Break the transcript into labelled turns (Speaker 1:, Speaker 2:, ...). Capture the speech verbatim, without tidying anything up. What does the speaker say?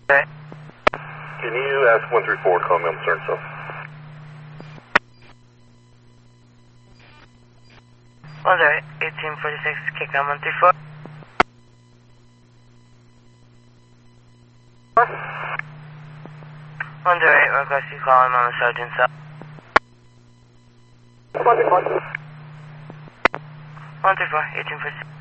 Speaker 1: Okay.
Speaker 2: Can you ask one three four to call me on the stern cell?
Speaker 1: one zero eight, eighteen forty-six, kick on one three four. one zero eight, request you call him on the sergeant's cell. one three four, eighteen forty-six.